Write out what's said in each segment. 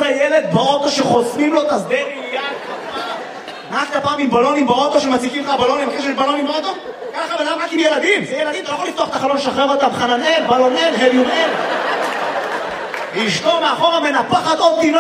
12 ילד באוטו שחוסמים לו את השדה ראייה. נהגת פעם עם בלונים באוטו שמציקים לך בלונים, אחרי שיש בלונים באוטו? ככה בן אדם רק עם ילדים, זה ילדים, אתה לא יכול לפתוח את החלון, לשחרר אותם, חננאל, בלונאל, הליומאל. אשתו מאחורה מנפחת עוד תינוק.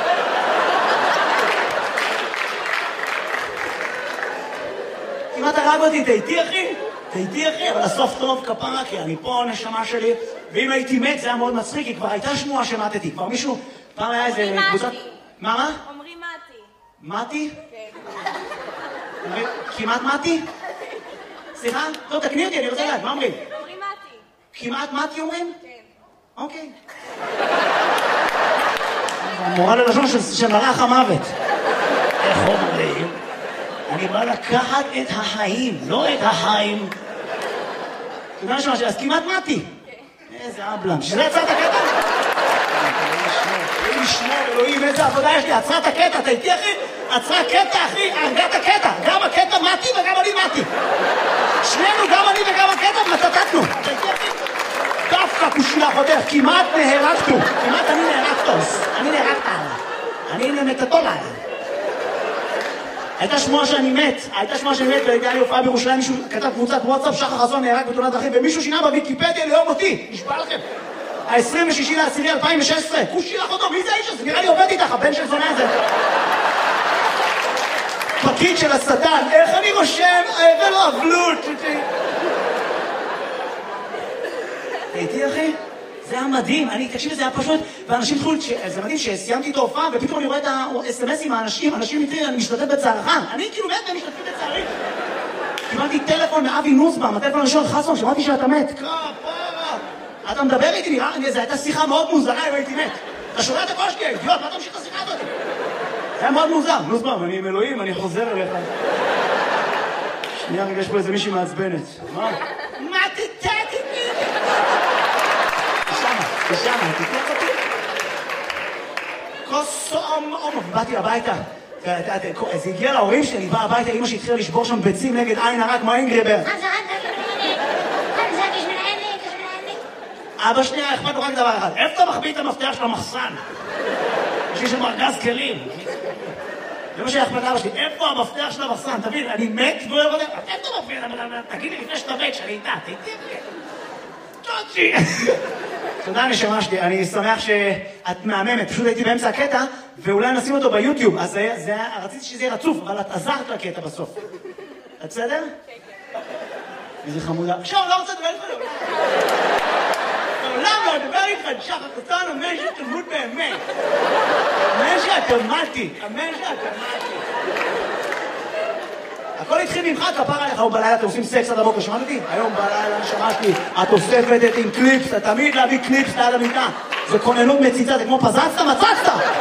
כמעט הרג אותי, תהייתי אחי? תהייתי אחי, אבל הסוף טוב כפרה, כי אני פה נשמה שלי, ואם הייתי מת זה היה מאוד מצחיק, כי כבר הייתה שמועה שמתתי, כבר מישהו, פעם היה איזה קבוצת... מה? אומרים מתי. מתי? כן. כמעט מתי? סליחה? לא, תקני אותי, אני רוצה לדעת, מה אומרים? אומרים מתי. כמעט מתי אומרים? כן. אוקיי. מורה ללשון של מלאך המוות. איך אומרים? אני בא לקחת את החיים, לא את החיים. אתה יודע משהו, אז כמעט מתי. איזה אבלם, שזה עצרת הקטע? אלוהים ישמור, אלוהים, איזה עבודה יש לי, עצרת הקטע, אתה איתי אחי? עצרה קטע אחי, הרגת הקטע, גם הקטע מתי וגם אני מתי. שנינו, גם אני וגם הקטע, מתתתנו. אתה איתי אחי? דווקא כושילה חותך, כמעט נהרגתו, כמעט אני נהרגתוס, אני נהרגת עליו, אני נמתתו עליו. הייתה שמועה שאני מת, והייתה לי הופעה בירושלים, מישהו כתב קבוצת וואטסאפ, שחר חסון נהרג בתאונת דרכים, ומישהו שינה בוויקיפדיה ליום אותי, נשבע לכם. ה-26/10/2016, כושילה חותו, מי זה האיש הזה? נראה לי עובד איתך, הבן של זונה הזה. פקיד של השטן, איך אני רושם? ולא אבלות. הייתי אחי? זה היה מדהים, תקשיב, זה היה פשוט, ואנשים התחילו, זה מדהים שסיימתי את ההופעה, ופתאום אני רואה את ה-SMSים מהאנשים, אנשים מתחילים, אני משתתף בצערך, אני כאילו מת והם משתתפים בצערי. קיבלתי טלפון מאבי נוסבאום, הטלפון הראשון, חסון, שמעתי שאתה מת. כפרה, אתה מדבר איתי, נראה, זו הייתה שיחה מאוד מוזרה אם הייתי מת. אתה שומע את הקול שלי, אידיוט, מה אתה ממשיך את השיחה הזאת? זה היה מאוד מוזר, נוסבאום, אני עם אלוהים, אני חוזר אליך. שנייה רגע, יש פה איזה מישהי מעצבנת. מה? מה תתתי? תשמע, תתלח אותי. כוס באתי הביתה. זה הגיע להורים שלי, בא הביתה, אמא שהתחילה לשבור שם ביצים נגד עין הרע כמו אינגריבר. אבא שלי היה אכפת לו רק דבר אחד, איפה אתה מחביא את המפתח של המחסן? יש לי שם ארגז כלים. זה מה שהיה אכפת לאבא שלי, איפה המפתח של המחסן? תבין, אני מת ולא יודע, איפה אתה מפתח? תגיד לי לפני שאתה מת, שאני איתה, תהייתי. תודה נשמה שלי, אני שמח שאת מהממת, פשוט הייתי באמצע הקטע, ואולי נשים אותו ביוטיוב, אז רציתי שזה יהיה רצוף, אבל את עזרת לקטע בסוף. את בסדר? איזה חמודה. עכשיו, לא רוצה לדבר איתך לעולם. לעולם לא לדבר איתך, שחר חסון, אמן שתמות באמת. אמן שאתה מתי, אמן שאתה מתי. הכל התחיל ממך, כפר עליך, היום בלילה אתם עושים סקס עד הבוקר, שמעת אותי? היום בלילה נשמעתי, את אוספת את עם קליפס, אתה תמיד להביא קליפס ליד המיטה. זה כוננות מציצה, זה כמו פזצת, מצצת!